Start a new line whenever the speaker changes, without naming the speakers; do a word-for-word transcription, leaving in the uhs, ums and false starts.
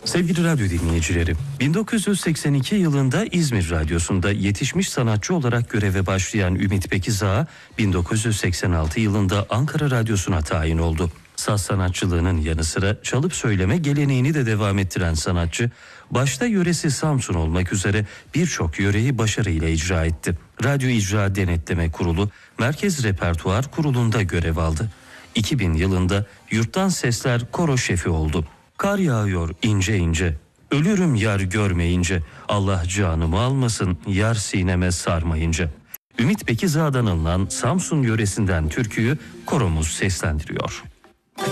Sevgili radyo dinleyicileri, bin dokuz yüz seksen iki yılında İzmir Radyosu'nda yetişmiş sanatçı olarak göreve başlayan Ümit Bekizağ, bin dokuz yüz seksen altı yılında Ankara Radyosu'na tayin oldu. Saz sanatçılığının yanı sıra çalıp söyleme geleneğini de devam ettiren sanatçı, başta yöresi Samsun olmak üzere birçok yöreyi başarıyla icra etti. Radyo İcra Denetleme Kurulu, Merkez Repertuar Kurulu'nda görev aldı. iki bin yılında Yurttan Sesler Koro şefi oldu. Kar yağıyor ince ince, ölürüm yar görmeyince, Allah canımı almasın yar sineme sarmayınca. Ümit Bekizağ'dan alınan Samsun yöresinden türküyü koromuz seslendiriyor.